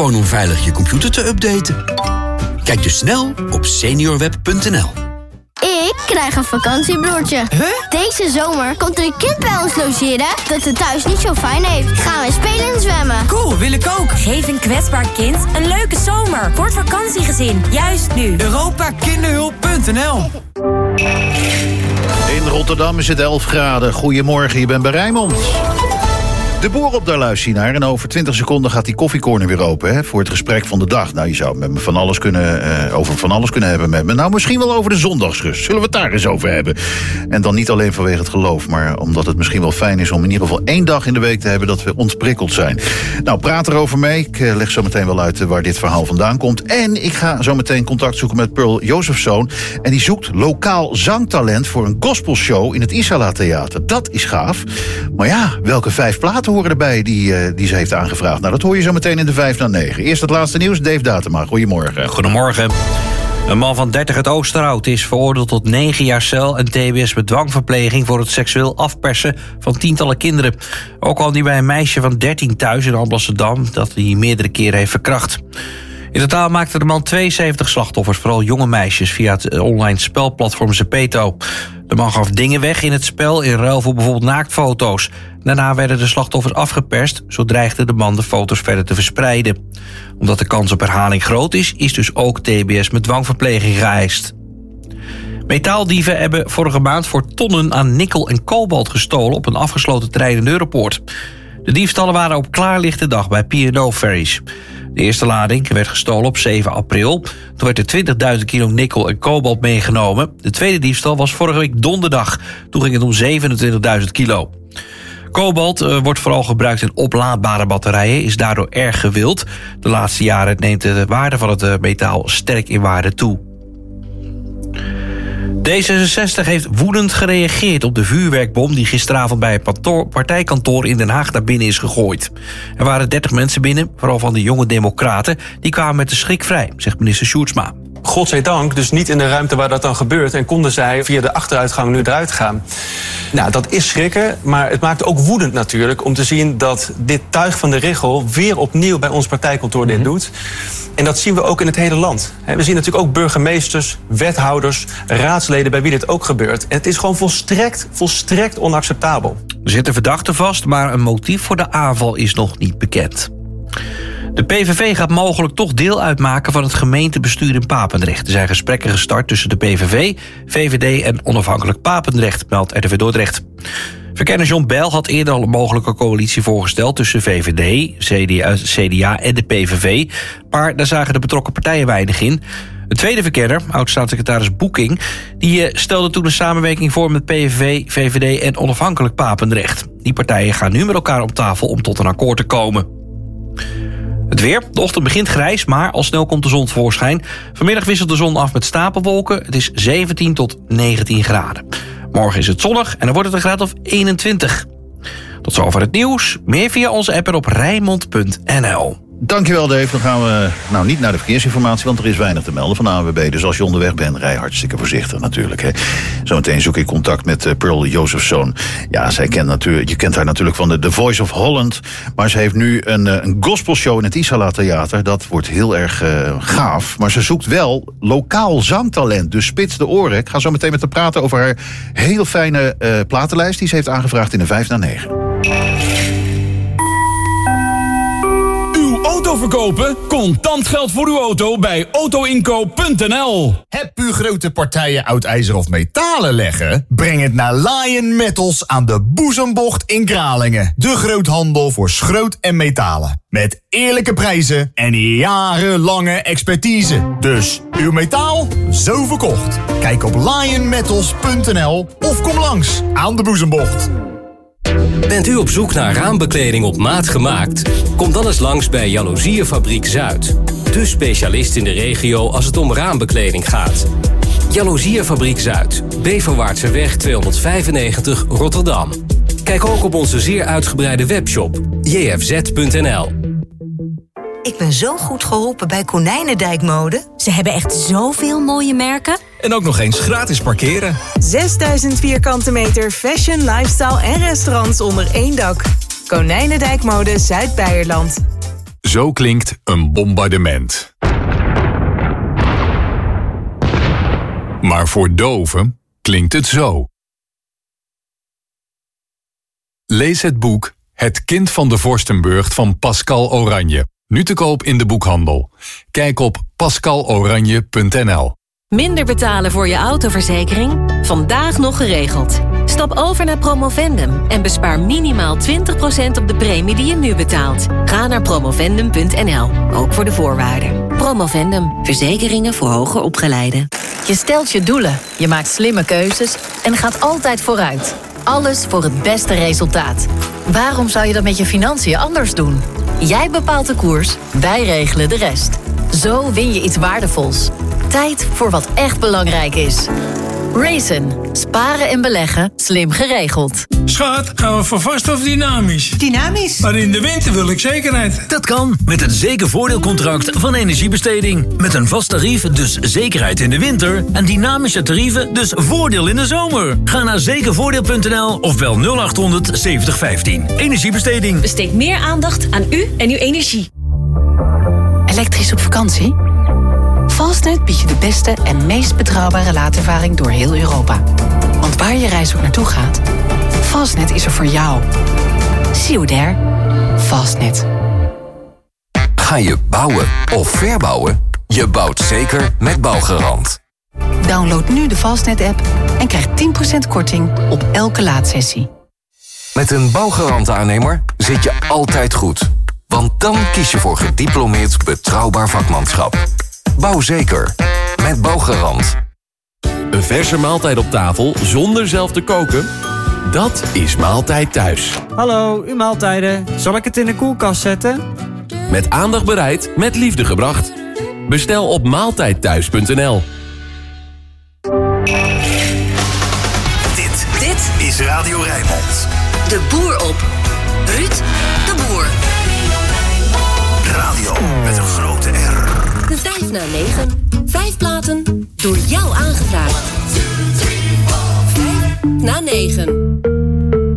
gewoon om veilig je computer te updaten. Kijk dus snel op seniorweb.nl. Ik krijg een vakantiebroertje. Deze zomer komt er een kind bij ons logeren dat het thuis niet zo fijn heeft. Gaan we spelen en zwemmen. Cool, wil ik ook. Geef een kwetsbaar kind een leuke zomer. Voor het vakantiegezin, juist nu. Europakinderhulp.nl. In Rotterdam is het 11 graden. Goedemorgen, je bent bij Rijnmond. De boer op, daar luister je naar. En over 20 seconden gaat die koffiecorner weer open, hè, voor het gesprek van de dag. Nou, je zou met me over van alles kunnen hebben met me. Nou, misschien wel over de zondagsrust. Zullen we het daar eens over hebben? En dan niet alleen vanwege het geloof, maar omdat het misschien wel fijn is om in ieder geval 1 dag in de week te hebben dat we ontprikkeld zijn. Nou, praat erover mee. Ik leg zo meteen wel uit waar dit verhaal vandaan komt. En ik ga zo meteen contact zoeken met Pearl Josephson. En die zoekt lokaal zangtalent voor een gospelshow in het Isala Theater. Dat is gaaf. Maar ja, welke 5 platen horen erbij die ze heeft aangevraagd? Nou, dat hoor je zo meteen in de 5 na 9. Eerst het laatste nieuws, Dave Datema. Goedemorgen. Goedemorgen. Een man van 30 uit Oosterhout is veroordeeld tot 9 jaar cel en tbs met dwangverpleging voor het seksueel afpersen van tientallen kinderen. Ook kwam hij bij een meisje van 13 thuis in Alblasserdam dat hij meerdere keren heeft verkracht. In totaal maakte de man 72 slachtoffers, vooral jonge meisjes, via het online spelplatform Zepeto. De man gaf dingen weg in het spel in ruil voor bijvoorbeeld naaktfoto's. Daarna werden de slachtoffers afgeperst, zo dreigde de man de foto's verder te verspreiden. Omdat de kans op herhaling groot is dus ook tbs met dwangverpleging geëist. Metaaldieven hebben vorige maand voor tonnen aan nikkel en kobalt gestolen op een afgesloten terrein in Europoort. De diefstallen waren op klaarlichte dag bij P&O Ferries. De eerste lading werd gestolen op 7 april. Toen werd er 20.000 kilo nikkel en kobalt meegenomen. De tweede diefstal was vorige week donderdag. Toen ging het om 27.000 kilo. Kobalt wordt vooral gebruikt in oplaadbare batterijen, is daardoor erg gewild. De laatste jaren neemt de waarde van het metaal sterk in waarde toe. D66 heeft woedend gereageerd op de vuurwerkbom die gisteravond bij het partijkantoor in Den Haag naar binnen is gegooid. Er waren 30 mensen binnen, vooral van de jonge democraten. Die kwamen met de schrik vrij, zegt minister Sjoerdsma. Godzijdank dus niet in de ruimte waar dat dan gebeurt en konden zij via de achteruitgang nu eruit gaan. Nou, dat is schrikken, maar het maakt ook woedend natuurlijk om te zien dat dit tuig van de Richel weer opnieuw bij ons partijkantoor dit doet. En dat zien we ook in het hele land. We zien natuurlijk ook burgemeesters, wethouders, raadsleden bij wie dit ook gebeurt. En het is gewoon volstrekt onacceptabel. Er zitten verdachten vast, maar een motief voor de aanval is nog niet bekend. De PVV gaat mogelijk toch deel uitmaken van het gemeentebestuur in Papendrecht. Er zijn gesprekken gestart tussen de PVV, VVD en onafhankelijk Papendrecht, meldt RTV Dordrecht. Verkenner John Bijl had eerder al een mogelijke coalitie voorgesteld tussen VVD, CDA en de PVV. Maar daar zagen de betrokken partijen weinig in. De tweede verkenner, oud-staatssecretaris Boeking, die stelde toen een samenwerking voor met PVV, VVD en onafhankelijk Papendrecht. Die partijen gaan nu met elkaar op tafel om tot een akkoord te komen. Het weer. De ochtend begint grijs, maar al snel komt de zon tevoorschijn. Vanmiddag wisselt de zon af met stapelwolken. Het is 17 tot 19 graden. Morgen is het zonnig en dan wordt het een graad of 21. Tot zover het nieuws. Meer via onze app en op Rijnmond.nl. Dankjewel, Dave. Dan gaan we niet naar de verkeersinformatie, want er is weinig te melden van de ANWB. Dus als je onderweg bent, rij hartstikke voorzichtig natuurlijk. Hè. Zometeen zoek ik contact met Pearl Josephson. Ja, je kent haar natuurlijk van de Voice of Holland. Maar ze heeft nu een gospelshow in het Isala Theater. Dat wordt heel erg gaaf. Maar ze zoekt wel lokaal zangtalent. Dus spits de oren. Ik ga zo meteen met haar praten over haar heel fijne platenlijst die ze heeft aangevraagd in de 5 na 9. Auto verkopen? Contant geld voor uw auto bij autoinkoop.nl. Heb u grote partijen oud ijzer of metalen leggen? Breng het naar Lion Metals aan de Boezembocht in Kralingen. De groothandel voor schroot en metalen. Met eerlijke prijzen en jarenlange expertise. Dus uw metaal, zo verkocht. Kijk op lionmetals.nl of kom langs aan de Boezembocht. Bent u op zoek naar raambekleding op maat gemaakt? Kom dan eens langs bij Jaloeziefabriek Zuid. De specialist in de regio als het om raambekleding gaat. Jaloeziefabriek Zuid. Beverwaartseweg 295 Rotterdam. Kijk ook op onze zeer uitgebreide webshop jfz.nl. Ik ben zo goed geholpen bij Konijnendijkmode. Ze hebben echt zoveel mooie merken. En ook nog eens gratis parkeren. 6000 vierkante meter fashion, lifestyle en restaurants onder één dak. Konijnendijkmode Zuid-Beierland. Zo klinkt een bombardement. Maar voor doven klinkt het zo. Lees het boek Het kind van de Vorstenburg van Pascal Oranje. Nu te koop in de boekhandel. Kijk op pascaloranje.nl. Minder betalen voor je autoverzekering? Vandaag nog geregeld. Stap over naar Promovendum en bespaar minimaal 20% op de premie die je nu betaalt. Ga naar promovendum.nl, ook voor de voorwaarden. Promovendum, verzekeringen voor hoger opgeleiden. Je stelt je doelen, je maakt slimme keuzes en gaat altijd vooruit. Alles voor het beste resultaat. Waarom zou je dat met je financiën anders doen? Jij bepaalt de koers, wij regelen de rest. Zo win je iets waardevols. Tijd voor wat echt belangrijk is. Raisin. Sparen en beleggen. Slim geregeld. Schat, gaan we voor vast of dynamisch? Dynamisch. Maar in de winter wil ik zekerheid. Dat kan met het zekervoordeelcontract van Energiebesteding. Met een vast tarief, dus zekerheid in de winter. En dynamische tarieven, dus voordeel in de zomer. Ga naar zekervoordeel.nl of bel 0800 7015. Energiebesteding. Besteed meer aandacht aan u en uw energie. Elektrisch op vakantie? Fastnet biedt je de beste en meest betrouwbare laadervaring door heel Europa. Want waar je reis ook naartoe gaat, Fastnet is er voor jou. See you there. Fastnet. Ga je bouwen of verbouwen? Je bouwt zeker met Bouwgarant. Download nu de Fastnet-app en krijg 10% korting op elke laadsessie. Met een Bouwgarant-aannemer zit je altijd goed. Want dan kies je voor gediplomeerd betrouwbaar vakmanschap. Bouw zeker. Met Bouwgarant. Een verse maaltijd op tafel zonder zelf te koken? Dat is Maaltijd Thuis. Hallo, uw maaltijden. Zal ik het in de koelkast zetten? Met aandacht bereid, met liefde gebracht. Bestel op maaltijdthuis.nl. Dit is Radio Rijnmond. De boer op. Ruud de Boer. Radio met een grote R. De 5 na 9. 5 platen door jou aangevraagd. 5 na 9.